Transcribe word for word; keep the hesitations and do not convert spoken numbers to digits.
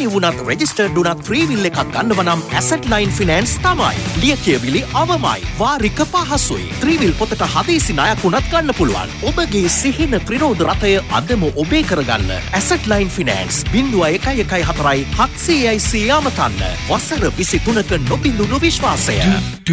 තනි වුණත් රෙජිස්ටර්ඩ් වුණත් ත්‍රිවිල් එකක් ගන්නව නම් Asset Line Finance තමයි. ලියකියවිලි අවමයි. වාරික පහසුයි. ත්‍රිවිල් පොතට හදිසි ණයක් වුණත් ගන්න පුළුවන්. ඔබගේ සිහින ත්‍රිරෝධ රථය අදම ඔබේ කරගන්න. Asset Line Finance zero one one one four හත්සියයි සිය අමතන්න. වසර විසි තුනක නොබිඳුණු විශ්වාසය.